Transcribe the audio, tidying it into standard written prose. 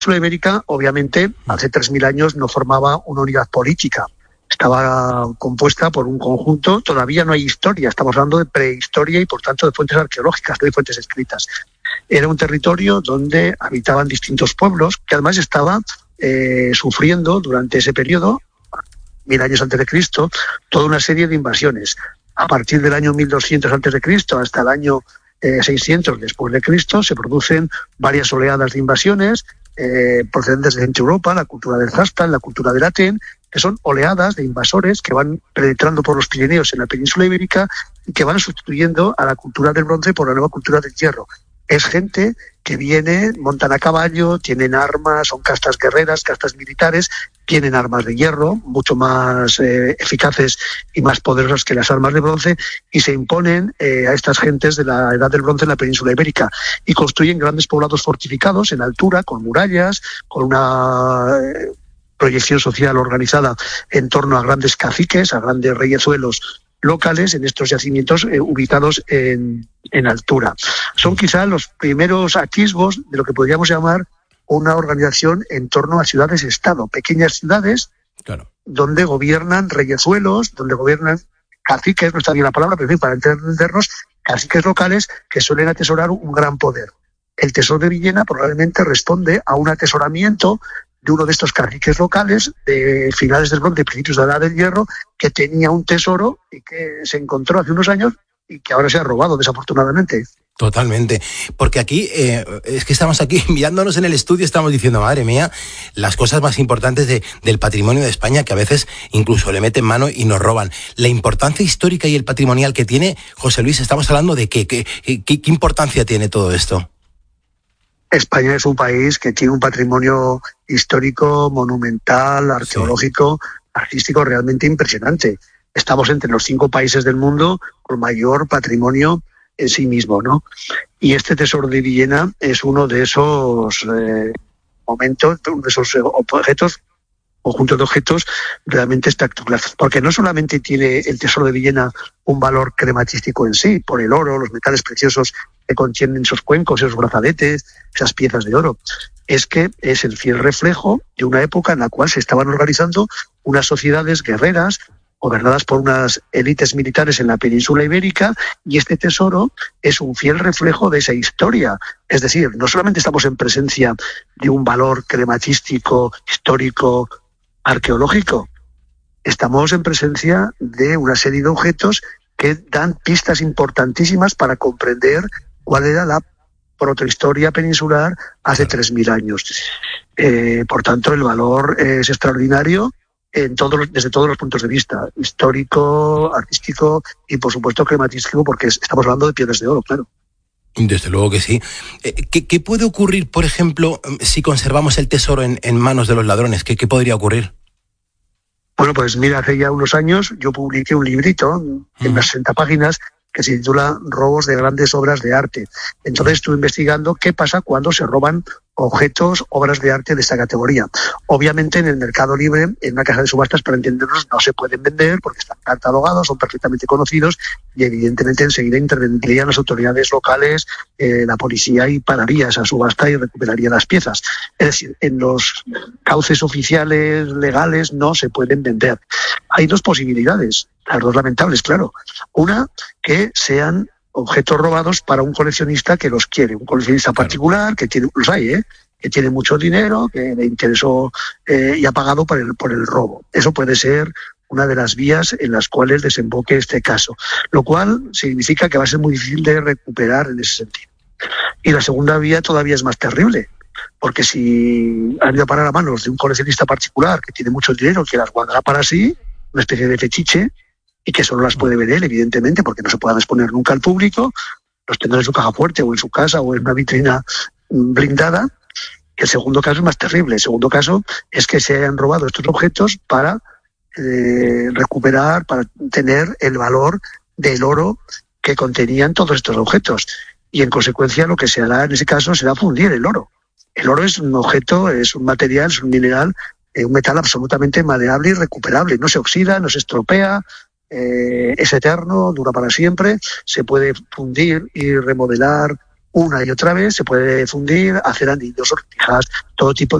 península ibérica, obviamente, hace 3.000 años no formaba una unidad política. Estaba compuesta por un conjunto, todavía no hay historia, estamos hablando de prehistoria y por tanto de fuentes arqueológicas, no hay fuentes escritas. Era un territorio donde habitaban distintos pueblos, que además estaba sufriendo durante ese periodo, 1000 años antes de Cristo, toda una serie de invasiones. A partir del año 1200 antes de Cristo hasta el año 600 después de Cristo se producen varias oleadas de invasiones procedentes de Centro Europa, la cultura del Hastal, la cultura del Aten, que son oleadas de invasores que van penetrando por los Pirineos en la península ibérica y que van sustituyendo a la cultura del bronce por la nueva cultura del hierro. Es gente que viene, montan a caballo, tienen armas, son castas guerreras, castas militares, tienen armas de hierro, mucho más eficaces y más poderosas que las armas de bronce, y se imponen a estas gentes de la edad del bronce en la península ibérica y construyen grandes poblados fortificados en altura, con murallas, con una proyección social organizada en torno a grandes caciques, a grandes reyezuelos locales en estos yacimientos ubicados en altura. Son quizá los primeros atisbos de lo que podríamos llamar una organización en torno a ciudades-estado, pequeñas ciudades, claro, donde gobiernan reyezuelos, donde gobiernan caciques, no está bien la palabra, pero en fin, para entendernos, caciques locales que suelen atesorar un gran poder. El tesoro de Villena probablemente responde a un atesoramiento de uno de estos caciques locales de finales del bronce y principios de la edad del hierro, que tenía un tesoro y que se encontró hace unos años y que ahora se ha robado, desafortunadamente. Totalmente, porque aquí, es que estamos aquí mirándonos en el estudio, estamos diciendo, madre mía, las cosas más importantes del patrimonio de España, que a veces incluso le meten mano y nos roban. La importancia histórica y el patrimonial que tiene, José Luis, estamos hablando de qué importancia tiene todo esto. España es un país que tiene un patrimonio histórico, monumental, arqueológico, artístico realmente impresionante. Estamos entre los 5 países del mundo con mayor patrimonio en sí mismo, ¿no? Y este tesoro de Villena es uno de esos momentos, uno de esos objetos, conjuntos de objetos realmente espectaculares, porque no solamente tiene el tesoro de Villena un valor crematístico en sí, por el oro, los metales preciosos que contienen esos cuencos, esos brazaletes, esas piezas de oro, es que es el fiel reflejo de una época en la cual se estaban organizando unas sociedades guerreras gobernadas por unas élites militares en la península ibérica, y este tesoro es un fiel reflejo de esa historia. Es decir, no solamente estamos en presencia de un valor crematístico, histórico, arqueológico, estamos en presencia de una serie de objetos que dan pistas importantísimas para comprender cuál era la protohistoria peninsular hace 3.000 años. Por tanto, el valor es extraordinario desde todos los puntos de vista, histórico, artístico y, por supuesto, crematístico, porque estamos hablando de piedras de oro, claro. Desde luego que sí. ¿Qué puede ocurrir, por ejemplo, si conservamos el tesoro en manos de los ladrones? ¿Qué podría ocurrir? Bueno, pues mira, hace ya unos años yo publiqué un librito en unas 60 páginas que se titula Robos de grandes obras de arte. Entonces estuve investigando qué pasa cuando se roban objetos, obras de arte de esta categoría. Obviamente en el mercado libre, en una casa de subastas, para entendernos, no se pueden vender porque están catalogados, son perfectamente conocidos y evidentemente enseguida intervendrían las autoridades locales, la policía, y pararía esa subasta y recuperaría las piezas. Es decir, en los cauces oficiales legales no se pueden vender. Hay 2 posibilidades, las 2 lamentables, claro. Una, que sean objetos robados para un coleccionista que los quiere, un coleccionista particular, que tiene, los hay, que tiene mucho dinero, que le interesó y ha pagado por el robo. Eso puede ser una de las vías en las cuales desemboque este caso, lo cual significa que va a ser muy difícil de recuperar en ese sentido. Y la segunda vía todavía es más terrible, porque si han ido a parar a manos de un coleccionista particular que tiene mucho dinero, que las guardará para sí, una especie de fetiche, y que solo las puede ver él, evidentemente, porque no se puedan exponer nunca al público, los tendrá en su caja fuerte o en su casa o en una vitrina blindada. El segundo caso es más terrible. El segundo caso es que se hayan robado estos objetos para recuperar, para tener el valor del oro que contenían todos estos objetos. Y en consecuencia lo que se hará en ese caso será fundir el oro. El oro es un objeto, es un material, es un mineral, un metal absolutamente maleable y recuperable. No se oxida, no se estropea, es eterno, dura para siempre, se puede fundir y remodelar una y otra vez, se puede fundir, hacer anillos, sortijas, todo tipo